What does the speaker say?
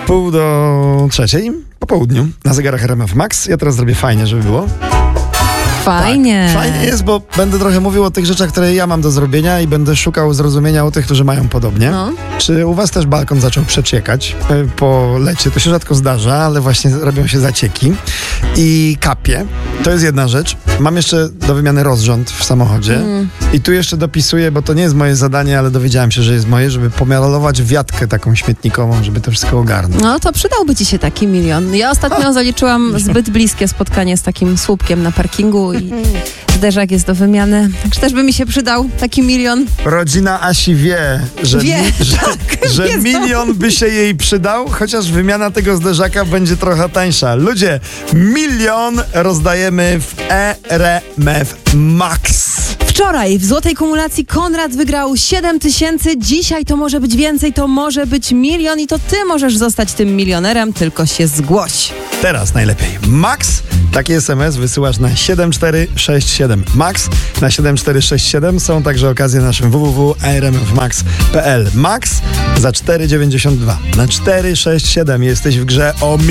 2:30 po południu na zegarach RMF Max. Ja teraz zrobię fajnie, żeby było. Fajnie. Tak, fajnie jest, bo będę trochę mówił o tych rzeczach, które ja mam do zrobienia i będę szukał zrozumienia u tych, którzy mają podobnie. No. Czy u was też balkon zaczął przeciekać po lecie? To się rzadko zdarza, ale właśnie robią się zacieki i kapie. To jest jedna rzecz. Mam jeszcze do wymiany rozrząd w samochodzie i tu jeszcze dopisuję, bo to nie jest moje zadanie, ale dowiedziałem się, że jest moje, żeby pomiarować wiatkę taką śmietnikową, żeby to wszystko ogarnąć. No to przydałby ci się taki milion. Ja ostatnio zaliczyłam zbyt bliskie spotkanie z takim słupkiem na parkingu i zderzak jest do wymiany. Także też by mi się przydał taki milion. Rodzina Asi wie, że, że wiedzą. milion by się jej przydał, chociaż wymiana tego zderzaka będzie trochę tańsza. Ludzie, milion rozdajemy w RMF Max. Wczoraj w złotej kumulacji Konrad wygrał 7 000. Dzisiaj to może być więcej, to może być milion i to ty możesz zostać tym milionerem, tylko się zgłoś. Teraz najlepiej. Max, taki SMS wysyłasz na 7467. Max na 7467. Są także okazje na naszym www.rmfmax.pl. Max za 4,92. Na 467 jesteś w grze o